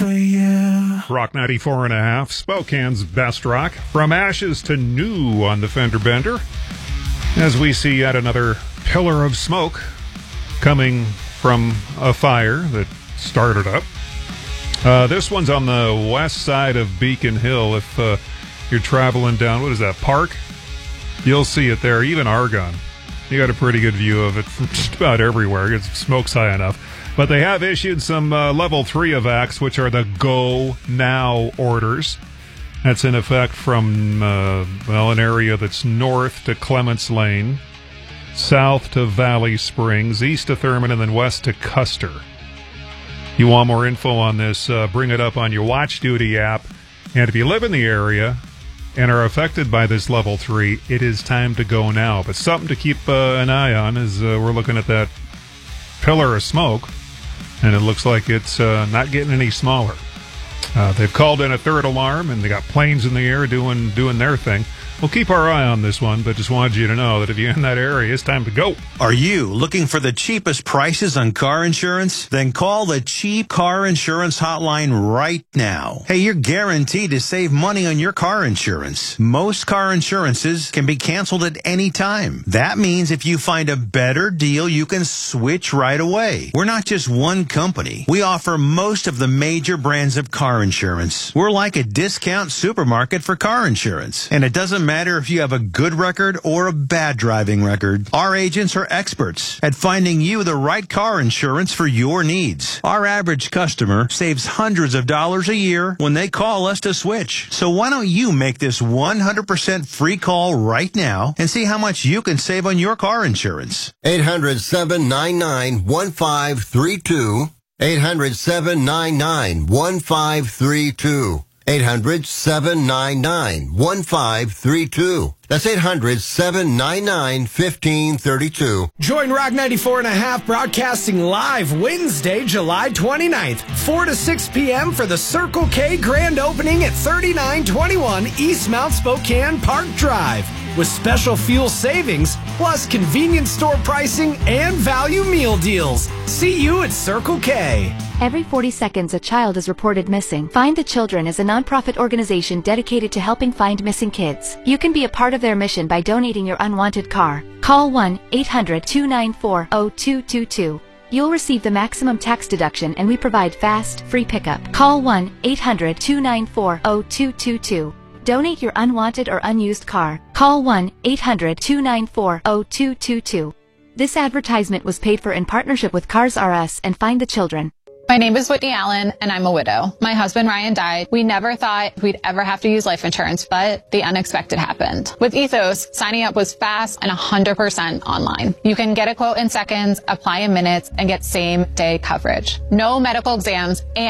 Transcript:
for you. Rock 94.5, Spokane's best rock. From ashes to new on the fender bender. As we see yet another pillar of smoke coming from a fire that started up. This one's on the west side of Beacon Hill. If you're traveling down, what is that, Park? You'll see it there, even Argonne. You got a pretty good view of it from just about everywhere. It's smoke's high enough. But they have issued some level 3 evacs, which are the go now orders. That's in effect from, an area that's north to Clements Lane, south to Valley Springs, east to Thurman, and then west to Custer. You want more info on this, bring it up on your Watch Duty app. And if you live in the area and are affected by this level 3, it is time to go now. But something to keep an eye on as we're looking at that pillar of smoke, and it looks like it's not getting any smaller. They've called in a third alarm, and they got planes in the air doing their thing. We'll keep our eye on this one, but just wanted you to know that if you're in that area, it's time to go. Are you looking for the cheapest prices on car insurance? Then call the Cheap Car Insurance Hotline right now. Hey, you're guaranteed to save money on your car insurance. Most car insurances can be canceled at any time. That means if you find a better deal, you can switch right away. We're not just one company. We offer most of the major brands of car insurance. We're like a discount supermarket for car insurance. And it doesn't matter if you have a good record or a bad driving record. Our agents are experts at finding you the right car insurance for your needs. Our average customer saves hundreds of dollars a year when they call us to switch. So why don't you make this 100% free call right now and see how much you can save on your car insurance? 800-799-1532. 800-799-1532. 800-799-1532. That's 800-799-1532. Join Rock 94.5 broadcasting live Wednesday, July 29th, 4 to 6 p.m. for the Circle K grand opening at 3921 East Mount Spokane Park Drive. With special fuel savings, plus convenience store pricing and value meal deals. See you at Circle K. Every 40 seconds, a child is reported missing. Find the Children is a nonprofit organization dedicated to helping find missing kids. You can be a part of their mission by donating your unwanted car. Call 1-800-294-0222. You'll receive the maximum tax deduction, and we provide fast, free pickup. Call 1-800-294-0222. Donate your unwanted or unused car. Call 1-800-294-0222. This advertisement was paid for in partnership with Cars R Us and Find the Children. My name is Whitney Allen, and I'm a widow. My husband, Ryan, died. We never thought we'd ever have to use life insurance, but the unexpected happened. With Ethos, signing up was fast and 100% online. You can get a quote in seconds, apply in minutes, and get same-day coverage. No medical exams, and